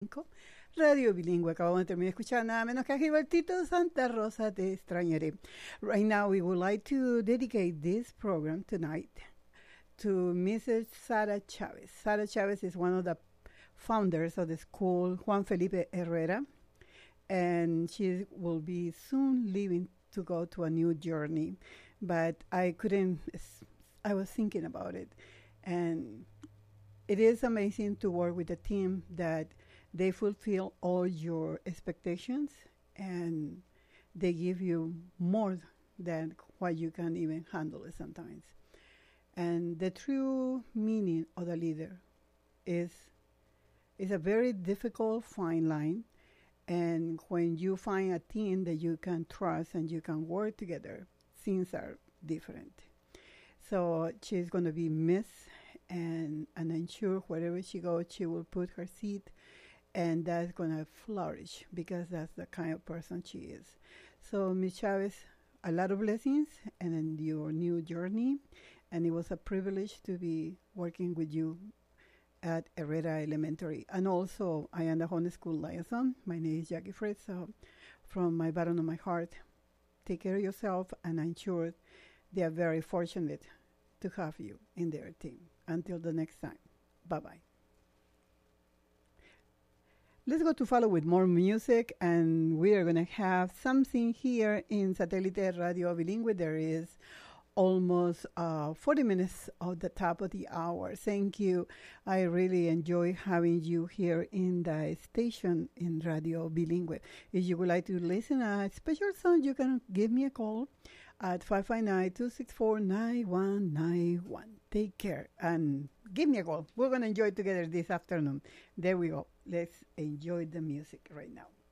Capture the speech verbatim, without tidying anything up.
cinco. Radio Bilingüe. Acabamos de terminar de escuchar nada menos que a Gilbertito Santa Rosa, Te extrañaré. Right now, we would like to dedicate this program tonight to Missus Sara Chavez. Sara Chavez is one of the founders of the school, Juan Felipe Herrera, and she will be soon leaving to go to a new journey. But I couldn't, I was thinking about it, and it is amazing to work with a team that they fulfill all your expectations and they give you more than what you can even handle sometimes. And the true meaning of the leader is is a very difficult fine line. And when you find a team that you can trust and you can work together, things are different. So she's going to be missed, and, and I'm sure wherever she goes, she will put her seed, and that's going to flourish because that's the kind of person she is. So, Miz Chavez, a lot of blessings and in your new journey. And it was a privilege to be working with you at Herrera Elementary. And also, I am the homeschool liaison. My name is Jackie Fritz. So from my bottom of my heart, take care of yourself, and I'm sure they are very fortunate to have you in their team. Until the next time, bye-bye. Let's go to follow with more music, and we are going to have something here in Satellite Radio Bilingüe. There is almost uh, forty minutes of the top of the hour. Thank you. I really enjoy having you here in the station in Radio Bilingüe. If you would like to listen to a special song, you can give me a call at five five nine, two six four, nine one nine one. Take care and give me a call. We're going to enjoy together this afternoon. There we go. Let's enjoy the music right now.